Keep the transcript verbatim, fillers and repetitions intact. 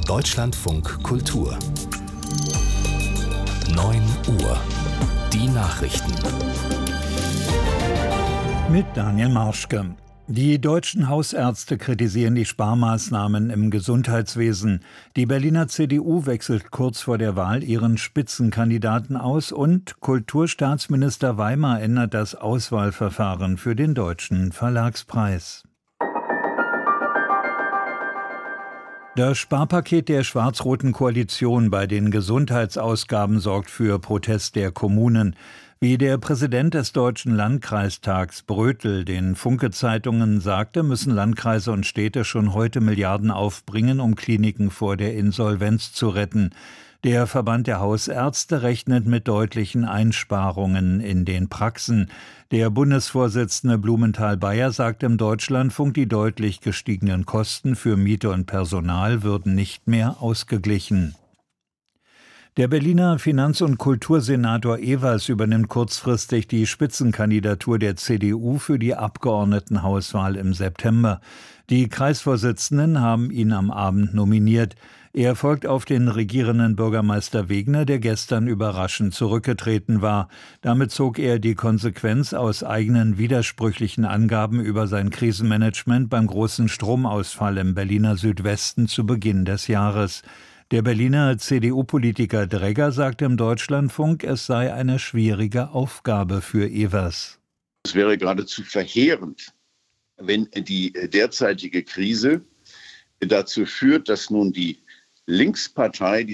Deutschlandfunk Kultur. neun Uhr. Die Nachrichten. Mit Daniel Marschke. Die deutschen Hausärzte kritisieren die Sparmaßnahmen im Gesundheitswesen. Die Berliner C D U wechselt kurz vor der Wahl ihren Spitzenkandidaten aus und Kulturstaatsminister Weimer ändert das Auswahlverfahren für den Deutschen Verlagspreis. Das Sparpaket der schwarz-roten Koalition bei den Gesundheitsausgaben sorgt für Protest der Kommunen. Wie der Präsident des Deutschen Landkreistags Brötel den Funke-Zeitungen sagte, müssen Landkreise und Städte schon heute Milliarden aufbringen, um Kliniken vor der Insolvenz zu retten. Der Verband der Hausärzte rechnet mit deutlichen Einsparungen in den Praxen. Der Bundesvorsitzende Blumenthal-Beyer sagt im Deutschlandfunk, die deutlich gestiegenen Kosten für Miete und Personal würden nicht mehr ausgeglichen. Der Berliner Finanz- und Kultursenator Ewers übernimmt kurzfristig die Spitzenkandidatur der C D U für die Abgeordnetenhauswahl im September. Die Kreisvorsitzenden haben ihn am Abend nominiert. Er folgt auf den regierenden Bürgermeister Wegner, der gestern überraschend zurückgetreten war. Damit zog er die Konsequenz aus eigenen widersprüchlichen Angaben über sein Krisenmanagement beim großen Stromausfall im Berliner Südwesten zu Beginn des Jahres. Der Berliner C D U-Politiker Dregger sagt im Deutschlandfunk, es sei eine schwierige Aufgabe für Ewers. Es wäre geradezu verheerend, wenn die derzeitige Krise dazu führt, dass nun die Linkspartei, die